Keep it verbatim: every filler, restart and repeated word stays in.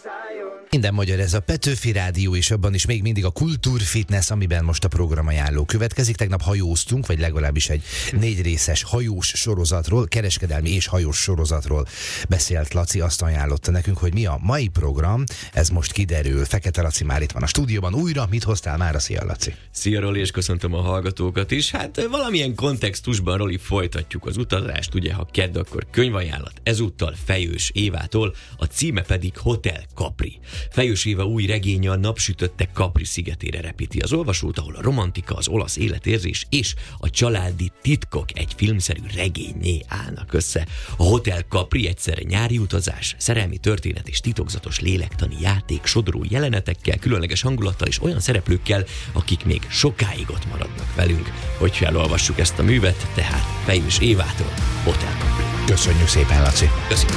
Minden magyar, ez a Petőfi Rádió, és abban is még mindig a Kultúrfitness, amiben most a programajánló következik. Tegnap hajóztunk, vagy legalábbis egy négy részes hajós sorozatról, kereskedelmi és hajós sorozatról beszélt Laci, azt ajánlotta nekünk, hogy mi a mai program, ez most kiderül. Fekete Laci már itt van a stúdióban újra. Mit hoztál mára? Szia, Laci! Szia, Roli, és köszöntöm a hallgatókat is. Hát valamilyen kontextusban, Roli, folytatjuk az utazást, ugye, ha kedd, akkor könyvajánlat. Ezúttal Fejős Évától, a címe pedig Hotel Capri. Fejős Éva új regénye a napsütötte Capri szigetére repíti az olvasót, ahol a romantika, az olasz életérzés és a családi titkok egy filmszerű regényé állnak össze. A Hotel Capri egyszerre nyári utazás, szerelmi történet és titokzatos lélektani játék, sodró jelenetekkel, különleges hangulattal és olyan szereplőkkel, akik még sokáig ott maradnak velünk. Hogy felolvassuk ezt a művet, tehát Fejős Évától Hotel Capri. Köszönjük szépen, Laci! Köszönjük.